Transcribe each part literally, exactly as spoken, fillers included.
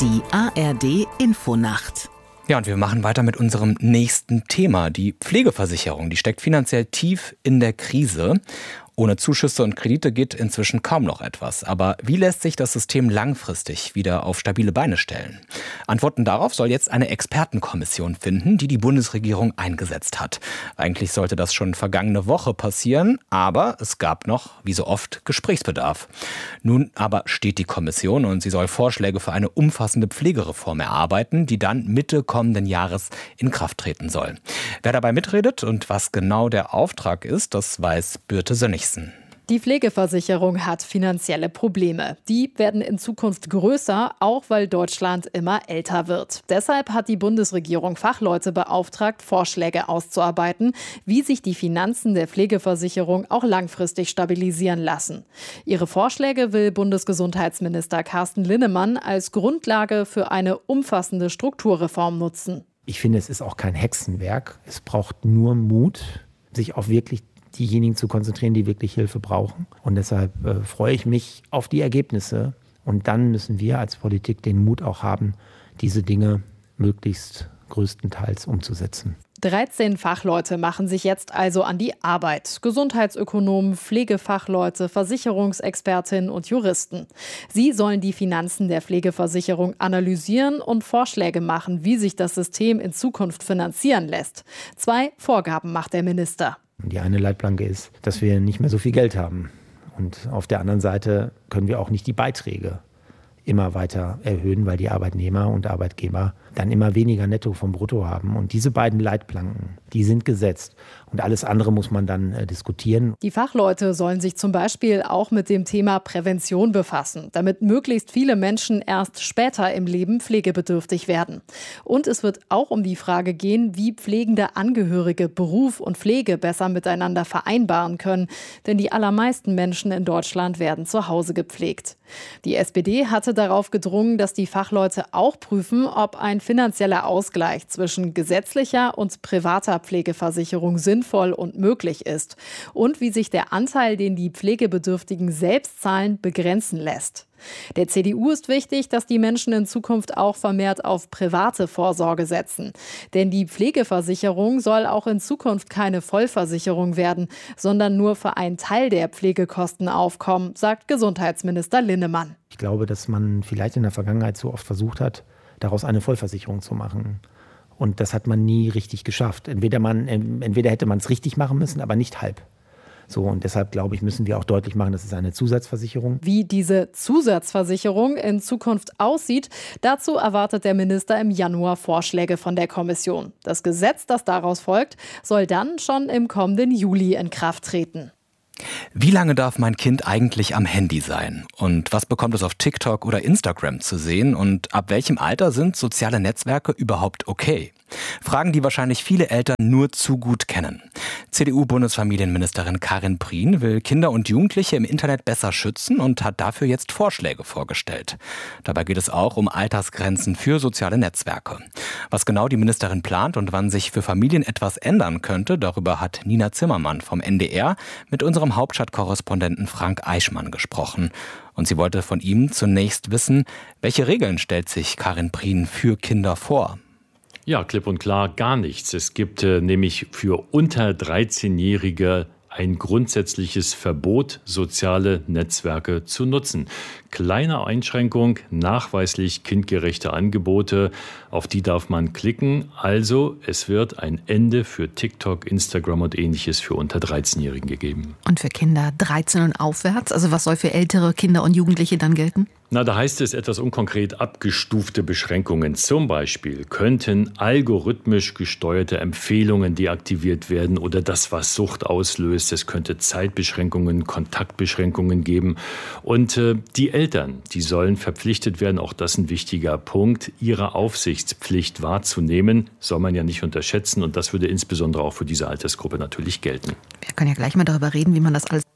Die A R D Infonacht. Ja, und wir machen weiter mit unserem nächsten Thema. Die Pflegeversicherung, die steckt finanziell tief in der Krise. Ohne Zuschüsse und Kredite geht inzwischen kaum noch etwas. Aber wie lässt sich das System langfristig wieder auf stabile Beine stellen? Antworten darauf soll jetzt eine Expertenkommission finden, die die Bundesregierung eingesetzt hat. Eigentlich sollte das schon vergangene Woche passieren, aber es gab noch, wie so oft, Gesprächsbedarf. Nun aber steht die Kommission und sie soll Vorschläge für eine umfassende Pflegereform erarbeiten, die dann Mitte kommenden Jahres in Kraft treten soll. Wer dabei mitredet und was genau der Auftrag ist, das weiß Birte Sönnigsen. Die Pflegeversicherung hat finanzielle Probleme. Die werden in Zukunft größer, auch weil Deutschland immer älter wird. Deshalb hat die Bundesregierung Fachleute beauftragt, Vorschläge auszuarbeiten, wie sich die Finanzen der Pflegeversicherung auch langfristig stabilisieren lassen. Ihre Vorschläge will Bundesgesundheitsminister Carsten Linnemann als Grundlage für eine umfassende Strukturreform nutzen. Ich finde, es ist auch kein Hexenwerk. Es braucht nur Mut, sich auf wirklich diejenigen zu konzentrieren, die wirklich Hilfe brauchen. Und deshalb äh, freue ich mich auf die Ergebnisse. Und dann müssen wir als Politik den Mut auch haben, diese Dinge möglichst größtenteils umzusetzen. dreizehn Fachleute machen sich jetzt also an die Arbeit. Gesundheitsökonomen, Pflegefachleute, Versicherungsexpertinnen und Juristen. Sie sollen die Finanzen der Pflegeversicherung analysieren und Vorschläge machen, wie sich das System in Zukunft finanzieren lässt. Zwei Vorgaben macht der Minister. Die eine Leitplanke ist, dass wir nicht mehr so viel Geld haben. Und auf der anderen Seite können wir auch nicht die Beiträge immer weiter erhöhen, weil die Arbeitnehmer und Arbeitgeber dann immer weniger Netto vom Brutto haben. Und diese beiden Leitplanken, die sind gesetzt. Und alles andere muss man dann äh, diskutieren. Die Fachleute sollen sich zum Beispiel auch mit dem Thema Prävention befassen, damit möglichst viele Menschen erst später im Leben pflegebedürftig werden. Und es wird auch um die Frage gehen, wie pflegende Angehörige Beruf und Pflege besser miteinander vereinbaren können. Denn die allermeisten Menschen in Deutschland werden zu Hause gepflegt. Die S P D hatte darauf gedrungen, dass die Fachleute auch prüfen, ob ein finanzieller Ausgleich zwischen gesetzlicher und privater Pflegeversicherung sinnvoll und möglich ist und wie sich der Anteil, den die Pflegebedürftigen selbst zahlen, begrenzen lässt. Der C D U ist wichtig, dass die Menschen in Zukunft auch vermehrt auf private Vorsorge setzen. Denn die Pflegeversicherung soll auch in Zukunft keine Vollversicherung werden, sondern nur für einen Teil der Pflegekosten aufkommen, sagt Gesundheitsminister Linnemann. Ich glaube, dass man vielleicht in der Vergangenheit so oft versucht hat, daraus eine Vollversicherung zu machen. Und das hat man nie richtig geschafft. Entweder, man, entweder hätte man es richtig machen müssen, aber nicht halb. So, und deshalb, glaube ich, müssen wir auch deutlich machen, das ist eine Zusatzversicherung. Wie diese Zusatzversicherung in Zukunft aussieht, dazu erwartet der Minister im Januar Vorschläge von der Kommission. Das Gesetz, das daraus folgt, soll dann schon im kommenden Juli in Kraft treten. Wie lange darf mein Kind eigentlich am Handy sein? Und was bekommt es auf TikTok oder Instagram zu sehen? Und ab welchem Alter sind soziale Netzwerke überhaupt okay? Fragen, die wahrscheinlich viele Eltern nur zu gut kennen. C D U-Bundesfamilienministerin Karin Prien will Kinder und Jugendliche im Internet besser schützen und hat dafür jetzt Vorschläge vorgestellt. Dabei geht es auch um Altersgrenzen für soziale Netzwerke. Was genau die Ministerin plant und wann sich für Familien etwas ändern könnte, darüber hat Nina Zimmermann vom N D R mit unserem Hauptstadtkorrespondenten Frank Eichmann gesprochen. Und sie wollte von ihm zunächst wissen, welche Regeln stellt sich Karin Prien für Kinder vor? Ja, klipp und klar gar nichts. Es gibt äh, nämlich für unter dreizehnjährige ein grundsätzliches Verbot, soziale Netzwerke zu nutzen. Kleine Einschränkung, nachweislich kindgerechte Angebote, auf die darf man klicken. Also es wird ein Ende für TikTok, Instagram und Ähnliches für unter dreizehnjährigen gegeben. Und für Kinder dreizehn und aufwärts? Also was soll für ältere Kinder und Jugendliche dann gelten? Na, da heißt es etwas unkonkret abgestufte Beschränkungen. Zum Beispiel könnten algorithmisch gesteuerte Empfehlungen deaktiviert werden oder das, was Sucht auslöst. Es könnte Zeitbeschränkungen, Kontaktbeschränkungen geben. Und äh, die Eltern, die sollen verpflichtet werden, auch das ein wichtiger Punkt, ihre Aufsichtspflicht wahrzunehmen, soll man ja nicht unterschätzen. Und das würde insbesondere auch für diese Altersgruppe natürlich gelten. Wir können ja gleich mal darüber reden, wie man das alles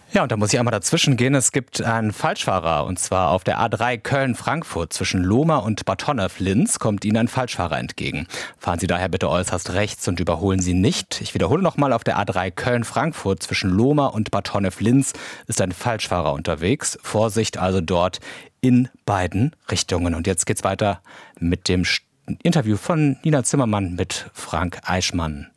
Ja, und da muss ich einmal dazwischen gehen. Es gibt einen Falschfahrer, und zwar auf der A drei Köln-Frankfurt zwischen Lohmar und Bad Honnef-Linz kommt Ihnen ein Falschfahrer entgegen. Fahren Sie daher bitte äußerst rechts und überholen Sie nicht. Ich wiederhole nochmal, auf der A drei Köln-Frankfurt zwischen Lohmar und Bad Honnef-Linz ist ein Falschfahrer unterwegs. Vorsicht also dort in beiden Richtungen. Und jetzt geht's weiter mit dem Interview von Nina Zimmermann mit Frank Eichmann.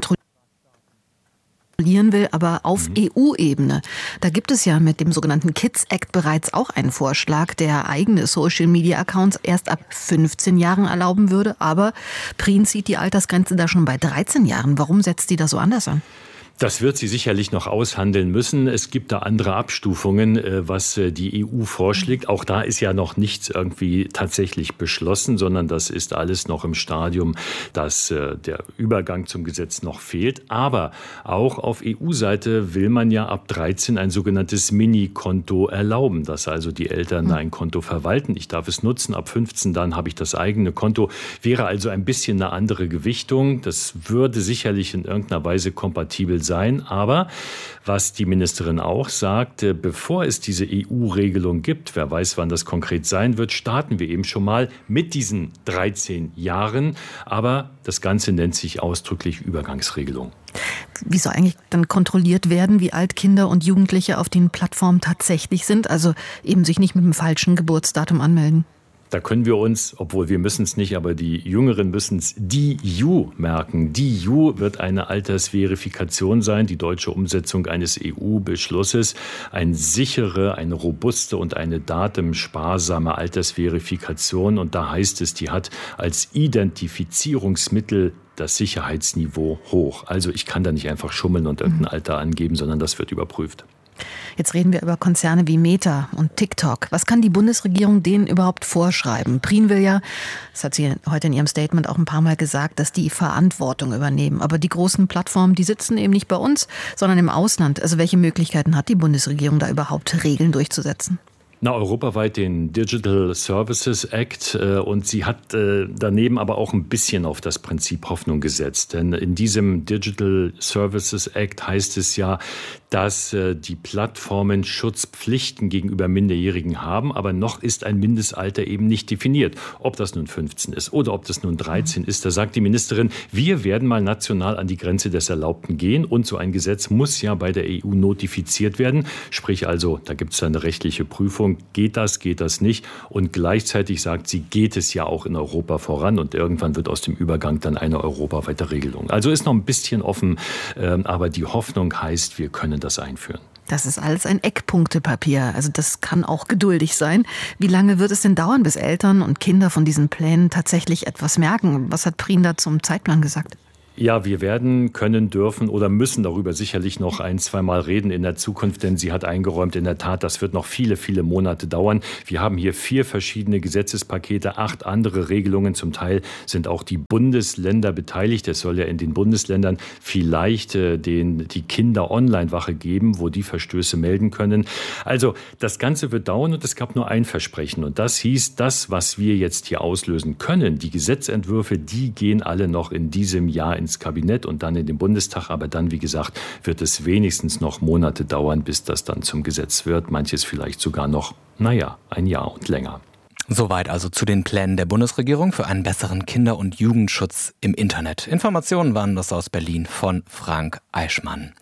Will, aber auf mhm. E U-Ebene. Da gibt es ja mit dem sogenannten Kids Act bereits auch einen Vorschlag, der eigene Social-Media-Accounts erst ab fünfzehn Jahren erlauben würde. Aber Prien zieht die Altersgrenze da schon bei dreizehn Jahren. Warum setzt die das so anders an? Das wird sie sicherlich noch aushandeln müssen. Es gibt da andere Abstufungen, was die E U vorschlägt. Auch da ist ja noch nichts irgendwie tatsächlich beschlossen, sondern das ist alles noch im Stadium, dass der Übergang zum Gesetz noch fehlt. Aber auch auf E U-Seite will man ja ab dreizehn ein sogenanntes Mini-Konto erlauben, dass also die Eltern ein Konto verwalten. Ich darf es nutzen. Ab fünfzehn dann habe ich das eigene Konto. Wäre also ein bisschen eine andere Gewichtung. Das würde sicherlich in irgendeiner Weise kompatibel sein. Sein. Aber was die Ministerin auch sagt, bevor es diese E U-Regelung gibt, wer weiß, wann das konkret sein wird, starten wir eben schon mal mit diesen dreizehn Jahren. Aber das Ganze nennt sich ausdrücklich Übergangsregelung. Wie soll eigentlich dann kontrolliert werden, wie alt Kinder und Jugendliche auf den Plattformen tatsächlich sind? Also eben sich nicht mit dem falschen Geburtsdatum anmelden. Da können wir uns, obwohl wir müssen es nicht, aber die Jüngeren müssen es D U merken. D U wird eine Altersverifikation sein, die deutsche Umsetzung eines E U-Beschlusses. Eine sichere, eine robuste und eine datensparsame Altersverifikation. Und da heißt es, die hat als Identifizierungsmittel das Sicherheitsniveau hoch. Also ich kann da nicht einfach schummeln und irgendein Alter angeben, sondern das wird überprüft. Jetzt reden wir über Konzerne wie Meta und TikTok. Was kann die Bundesregierung denen überhaupt vorschreiben? Prien will ja, das hat sie heute in ihrem Statement auch ein paar Mal gesagt, dass die Verantwortung übernehmen. Aber die großen Plattformen, die sitzen eben nicht bei uns, sondern im Ausland. Also welche Möglichkeiten hat die Bundesregierung da überhaupt, Regeln durchzusetzen? Na, europaweit den Digital Services Act äh, und sie hat äh, daneben aber auch ein bisschen auf das Prinzip Hoffnung gesetzt. Denn in diesem Digital Services Act heißt es ja, dass äh, die Plattformen Schutzpflichten gegenüber Minderjährigen haben, aber noch ist ein Mindestalter eben nicht definiert. Ob das nun fünfzehn ist oder ob das nun dreizehn ist, da sagt die Ministerin, wir werden mal national an die Grenze des Erlaubten gehen und so ein Gesetz muss ja bei der E U notifiziert werden. Sprich also, da gibt es eine rechtliche Prüfung. Geht das, geht das nicht? Und gleichzeitig sagt sie, geht es ja auch in Europa voran und irgendwann wird aus dem Übergang dann eine europaweite Regelung. Also ist noch ein bisschen offen, aber die Hoffnung heißt, wir können das einführen. Das ist alles ein Eckpunktepapier, also das kann auch geduldig sein. Wie lange wird es denn dauern, bis Eltern und Kinder von diesen Plänen tatsächlich etwas merken? Was hat Prien da zum Zeitplan gesagt? Ja, wir werden, können, dürfen oder müssen darüber sicherlich noch ein, zweimal reden in der Zukunft, denn sie hat eingeräumt, in der Tat, das wird noch viele, viele Monate dauern. Wir haben hier vier verschiedene Gesetzespakete, acht andere Regelungen. Zum Teil sind auch die Bundesländer beteiligt. Es soll ja in den Bundesländern vielleicht äh, den, die Kinder-Online-Wache geben, wo die Verstöße melden können. Also das Ganze wird dauern und es gab nur ein Versprechen. Und das hieß, das, was wir jetzt hier auslösen können, die Gesetzentwürfe, die gehen alle noch in diesem Jahr ins Kabinett und dann in den Bundestag. Aber dann, wie gesagt, wird es wenigstens noch Monate dauern, bis das dann zum Gesetz wird. Manches vielleicht sogar noch, naja, ein Jahr und länger. Soweit also zu den Plänen der Bundesregierung für einen besseren Kinder- und Jugendschutz im Internet. Informationen waren das aus Berlin von Frank Eichmann.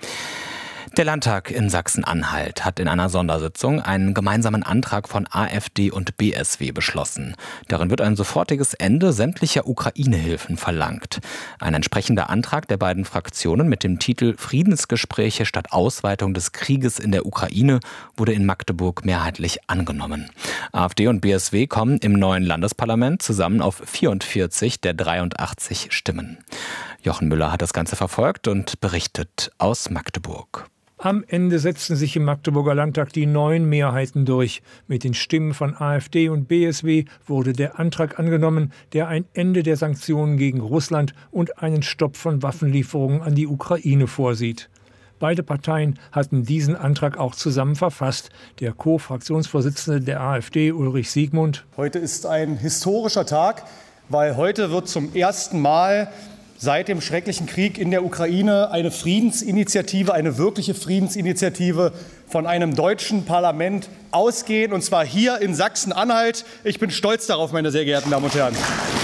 Der Landtag in Sachsen-Anhalt hat in einer Sondersitzung einen gemeinsamen Antrag von AfD und B S W beschlossen. Darin wird ein sofortiges Ende sämtlicher Ukraine-Hilfen verlangt. Ein entsprechender Antrag der beiden Fraktionen mit dem Titel Friedensgespräche statt Ausweitung des Krieges in der Ukraine wurde in Magdeburg mehrheitlich angenommen. AfD und B S W kommen im neuen Landesparlament zusammen auf vierundvierzig der dreiundachtzig Stimmen. Jochen Müller hat das Ganze verfolgt und berichtet aus Magdeburg. Am Ende setzten sich im Magdeburger Landtag die neuen Mehrheiten durch. Mit den Stimmen von AfD und B S W wurde der Antrag angenommen, der ein Ende der Sanktionen gegen Russland und einen Stopp von Waffenlieferungen an die Ukraine vorsieht. Beide Parteien hatten diesen Antrag auch zusammen verfasst. Der Co-Fraktionsvorsitzende der AfD, Ulrich Siegmund. Heute ist ein historischer Tag, weil heute wird zum ersten Mal seit dem schrecklichen Krieg in der Ukraine eine Friedensinitiative, eine wirkliche Friedensinitiative von einem deutschen Parlament ausgehen, und zwar hier in Sachsen-Anhalt. Ich bin stolz darauf, meine sehr geehrten Damen und Herren.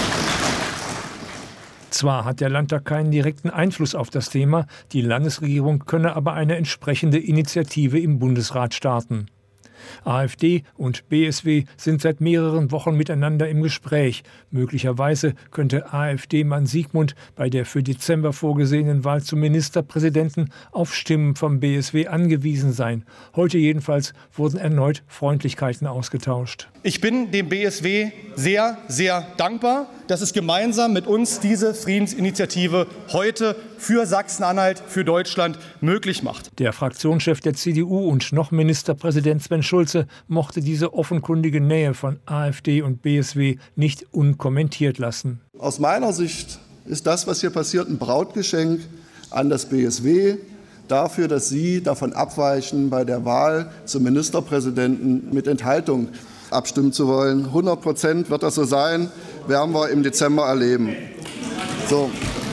Zwar hat der Landtag keinen direkten Einfluss auf das Thema, die Landesregierung könne aber eine entsprechende Initiative im Bundesrat starten. AfD und B S W sind seit mehreren Wochen miteinander im Gespräch. Möglicherweise könnte AfD-Mann Siegmund bei der für Dezember vorgesehenen Wahl zum Ministerpräsidenten auf Stimmen vom B S W angewiesen sein. Heute jedenfalls wurden erneut Freundlichkeiten ausgetauscht. Ich bin dem B S W sehr, sehr dankbar, dass es gemeinsam mit uns diese Friedensinitiative heute für Sachsen-Anhalt, für Deutschland möglich macht. Der Fraktionschef der C D U und noch Ministerpräsident Sven Schulze mochte diese offenkundige Nähe von AfD und B S W nicht unkommentiert lassen. Aus meiner Sicht ist das, was hier passiert, ein Brautgeschenk an das B S W dafür, dass Sie davon abweichen, bei der Wahl zum Ministerpräsidenten mit Enthaltung abstimmen zu wollen. hundert Prozent wird das so sein, werden wir im Dezember erleben. So.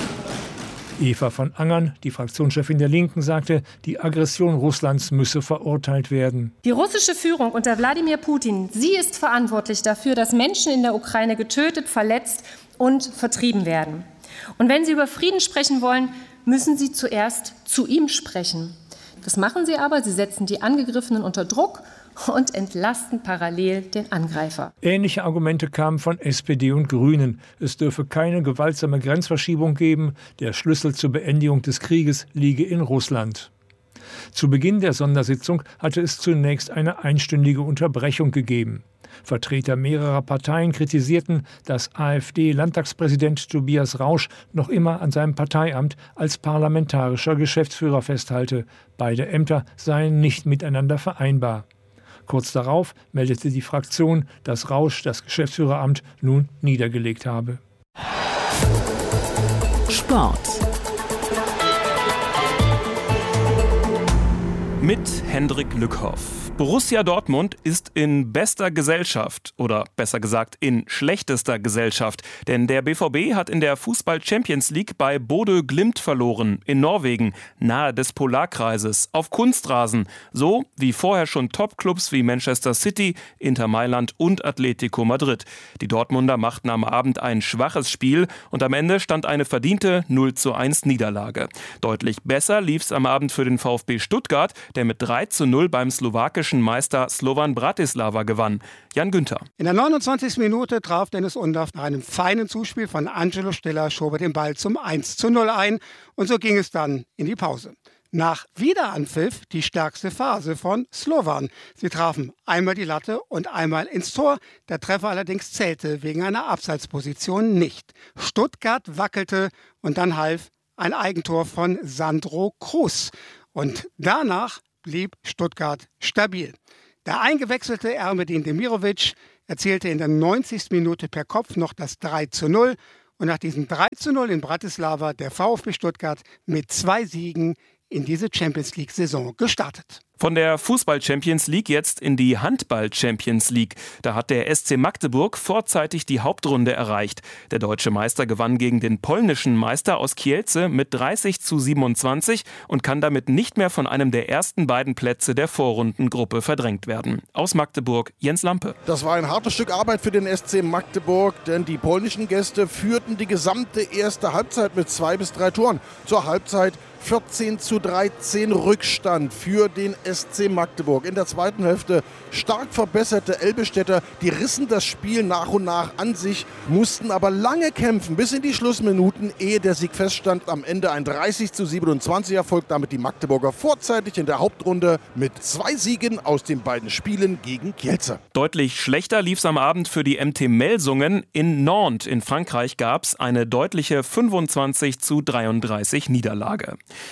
Eva von Angern, die Fraktionschefin der Linken, sagte, die Aggression Russlands müsse verurteilt werden. Die russische Führung unter Wladimir Putin, sie ist verantwortlich dafür, dass Menschen in der Ukraine getötet, verletzt und vertrieben werden. Und wenn Sie über Frieden sprechen wollen, müssen Sie zuerst zu ihm sprechen. Das machen Sie aber, Sie setzen die Angegriffenen unter Druck und entlasten parallel den Angreifer. Ähnliche Argumente kamen von S P D und Grünen. Es dürfe keine gewaltsame Grenzverschiebung geben. Der Schlüssel zur Beendigung des Krieges liege in Russland. Zu Beginn der Sondersitzung hatte es zunächst eine einstündige Unterbrechung gegeben. Vertreter mehrerer Parteien kritisierten, dass AfD-Landtagspräsident Tobias Rausch noch immer an seinem Parteiamt als parlamentarischer Geschäftsführer festhalte. Beide Ämter seien nicht miteinander vereinbar. Kurz darauf meldete die Fraktion, dass Rausch das Geschäftsführeramt nun niedergelegt habe. Sport. Mit Hendrik Lückhoff. Borussia Dortmund ist in bester Gesellschaft oder besser gesagt in schlechtester Gesellschaft. Denn der B V B hat in der Fußball-Champions League bei Bodø Glimt verloren, in Norwegen, nahe des Polarkreises, auf Kunstrasen. So wie vorher schon Top-Clubs wie Manchester City, Inter Mailand und Atletico Madrid. Die Dortmunder machten am Abend ein schwaches Spiel und am Ende stand eine verdiente null zu eins Niederlage. Deutlich besser lief es am Abend für den VfB Stuttgart, der mit drei zu null beim slowakischen Meister Slovan Bratislava gewann. Jan Günther. In der neunundzwanzigsten Minute traf Dennis Undaff nach einem feinen Zuspiel von Angelo Stiller schob er den Ball zum eins zu null ein und so ging es dann in die Pause. Nach Wiederanpfiff die stärkste Phase von Slovan. Sie trafen einmal die Latte und einmal ins Tor. Der Treffer allerdings zählte wegen einer Abseitsposition nicht. Stuttgart wackelte und dann half ein Eigentor von Sandro Cruz. Und danach blieb Stuttgart stabil. Der eingewechselte Ermedin Demirovic erzielte in der neunzigsten Minute per Kopf noch das drei zu null. Und nach diesem drei zu null in Bratislava der VfB Stuttgart mit zwei Siegen in diese Champions-League-Saison gestartet. Von der Fußball-Champions League jetzt in die Handball-Champions League. Da hat der S C Magdeburg vorzeitig die Hauptrunde erreicht. Der deutsche Meister gewann gegen den polnischen Meister aus Kielce mit dreißig zu siebenundzwanzig und kann damit nicht mehr von einem der ersten beiden Plätze der Vorrundengruppe verdrängt werden. Aus Magdeburg, Jens Lampe. Das war ein hartes Stück Arbeit für den S C Magdeburg, denn die polnischen Gäste führten die gesamte erste Halbzeit mit zwei bis drei Toren. Zur Halbzeit vierzehn zu dreizehn Rückstand für den S C Magdeburg. In der zweiten Hälfte stark verbesserte Elbestädter, die rissen das Spiel nach und nach an sich, mussten aber lange kämpfen, bis in die Schlussminuten, ehe der Sieg feststand. Am Ende ein dreißig zu siebenundzwanzig Erfolg, damit die Magdeburger vorzeitig in der Hauptrunde mit zwei Siegen aus den beiden Spielen gegen Kielce. Deutlich schlechter lief es am Abend für die M T Melsungen. In Nantes in Frankreich gab es eine deutliche fünfundzwanzig zu dreiunddreißig Niederlage.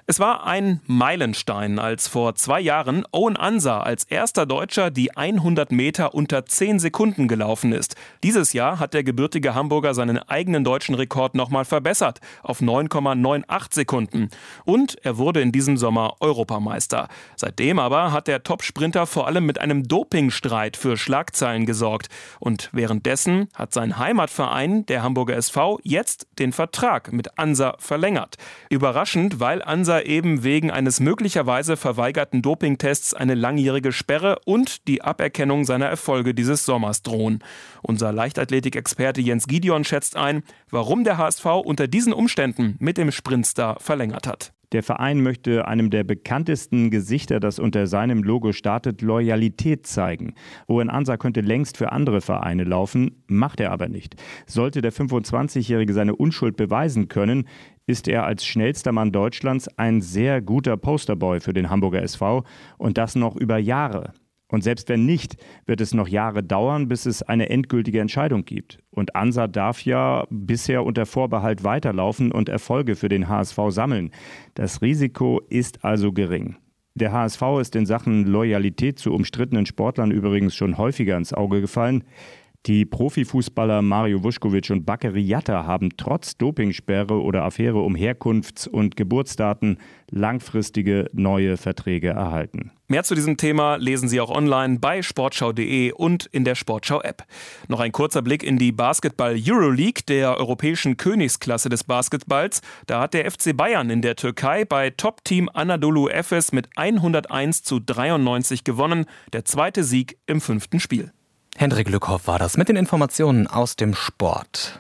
Es war ein Meilenstein, als vor zwei Jahren Owen Ansa als erster Deutscher die hundert Meter unter zehn Sekunden gelaufen ist. Dieses Jahr hat der gebürtige Hamburger seinen eigenen deutschen Rekord nochmal verbessert auf neun Komma achtundneunzig Sekunden. Und er wurde in diesem Sommer Europameister. Seitdem aber hat der Topsprinter vor allem mit einem Dopingstreit für Schlagzeilen gesorgt. Und währenddessen hat sein Heimatverein, der Hamburger S V, jetzt den Vertrag mit Ansa verlängert. Überraschend, weil Ansa eben wegen eines möglicherweise verweigerten Dopingtests eine langjährige Sperre und die Aberkennung seiner Erfolge dieses Sommers drohen. Unser Leichtathletikexperte Jens Gideon schätzt ein, warum der H S V unter diesen Umständen mit dem Sprintstar verlängert hat. Der Verein möchte einem der bekanntesten Gesichter, das unter seinem Logo startet, Loyalität zeigen. Owen Ansa könnte längst für andere Vereine laufen, macht er aber nicht. Sollte der fünfundzwanzigjährige seine Unschuld beweisen können, ist er als schnellster Mann Deutschlands ein sehr guter Posterboy für den Hamburger S V und das noch über Jahre. Und selbst wenn nicht, wird es noch Jahre dauern, bis es eine endgültige Entscheidung gibt. Und Ansa darf ja bisher unter Vorbehalt weiterlaufen und Erfolge für den H S V sammeln. Das Risiko ist also gering. Der H S V ist in Sachen Loyalität zu umstrittenen Sportlern übrigens schon häufiger ins Auge gefallen. Die Profifußballer Mario Vuskovic und Bakary Yatta haben trotz Dopingsperre oder Affäre um Herkunfts- und Geburtsdaten langfristige neue Verträge erhalten. Mehr zu diesem Thema lesen Sie auch online bei sportschau punkt de und in der Sportschau-App. Noch ein kurzer Blick in die Basketball-Euroleague, der europäischen Königsklasse des Basketballs. Da hat der F C Bayern in der Türkei bei Top-Team Anadolu Efes mit hunderteins zu dreiundneunzig gewonnen. Der zweite Sieg im fünften Spiel. Hendrik Lückhoff war das mit den Informationen aus dem Sport.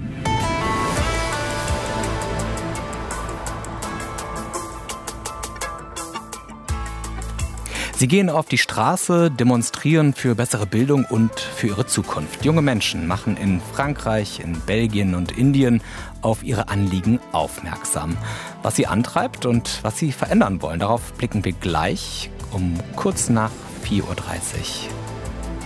Sie gehen auf die Straße, demonstrieren für bessere Bildung und für ihre Zukunft. Junge Menschen machen in Frankreich, in Belgien und Indien auf ihre Anliegen aufmerksam. Was sie antreibt und was sie verändern wollen, darauf blicken wir gleich um kurz nach vier Uhr dreißig.